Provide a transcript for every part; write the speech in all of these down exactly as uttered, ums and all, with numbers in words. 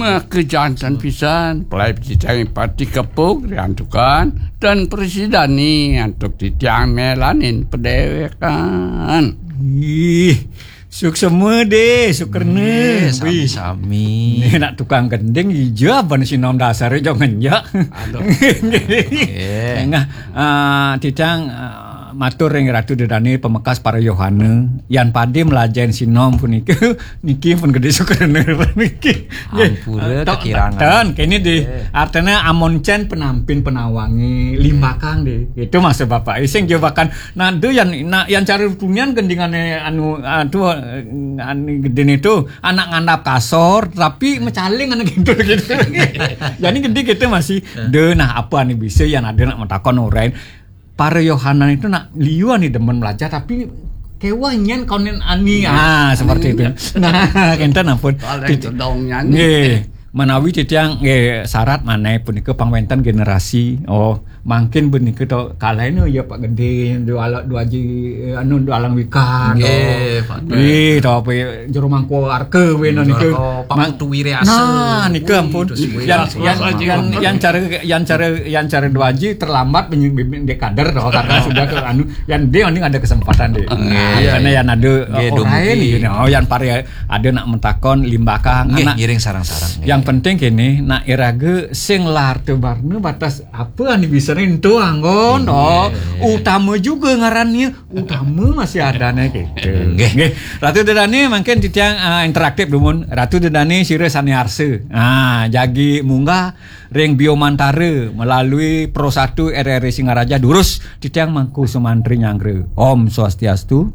kejantan pisan pelai ditiang pati kepuk riantukan dan presidani untuk ditiang melanin pedewekan. Ih, suk semua deh, syukurnya. Sami-sami. Nih nak tukang gending hijau apa nih sinom dasar jangan ya. Aduh. Nah, uh, tidang uh, matur ring Ratu Dedani pemekas para Yohane yan pade melajen sinom puniki niki pun gede syukurnya niki. Ampura kekirangan. Dan kene di artinya amoncen penampin penawangi limbakang deh. Itu maksud Bapak. Iseng jawakan nah do yang nah, yang cari punian gendingane anu aduh anu gede itu anak ngandap kasor tapi mecaling anak gitu gitu. Jadi gede gitu masih de nah apa nih bisa yang ada nak mentakon orain para Yohanan itu nak liu nih demen belajar tapi kewanyan konen ani ah seperti itu. Nah, kenten ampun. Itu dong nyanyi. Nggih, menawi titiang nggih syarat maneh punika pangwenten generasi. Oh, mungkin punika to kalaina ya Pak Gede dua dua ji anu dua alang wikan. Nggih, Pak. Nggih, to apa jero mangko arke wena niku. Mang tuwire ase. Nah, niku ampun. Yang yang yang yang cara yang cara yang cara dua ji terlambat bimbing dekader toh karena sudah ke anu yang dia ini ada kesempatan deh. Karena yang ada orang ini oh yang pare ada nak mentakon limbakang anak ngiring sarang-sarang. Yang penting kene nak irage sing lar tebarne batas apa nih bisa rintu anggon oh utama juga ngarannya utama masih ada nih gitu. Nggih. Ratu Dedani mungkin titiang uh, interaktif dumun Ratu Dedani sire saniarse. Nah, jagi munggah ring biomantare melalui Pro satu R R I Singaraja durus titiang mangku sumantri nyangre. Om Swastiastu.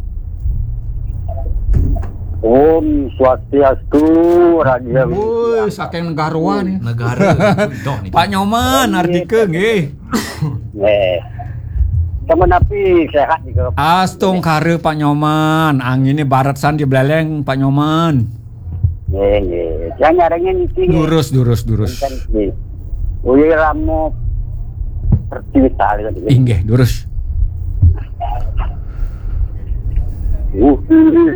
Om Swastiastu Raja. Woi, saking negarawan nih. Negara. Pak Nyoman Ardike nggih. Nggih. Sama napi sehat juga. Astung kare Pak Nyoman, anginnya barat san di beleleng Pak Nyoman. Nggih, nggih. Yang nyarengen iki. Durus, durus, durus. Uyi ramo percita kan. Inggih, durus. Uh.